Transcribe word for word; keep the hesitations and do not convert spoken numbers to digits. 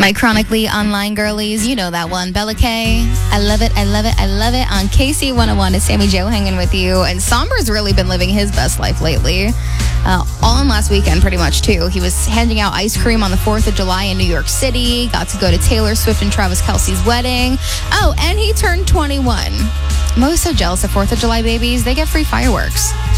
My chronically online girlies, you know that one. Bella K. I love it, I love it, I love it. On K C one oh one, it's Sammy Joe hanging with you. And Somber's really been living his best life lately. Uh, all in last weekend, pretty much, too. He was handing out ice cream on the fourth of July in New York City. Got to go to Taylor Swift and Travis Kelce's wedding. Oh, and he turned twenty-one. I'm always so jealous of fourth of July babies. They get free fireworks.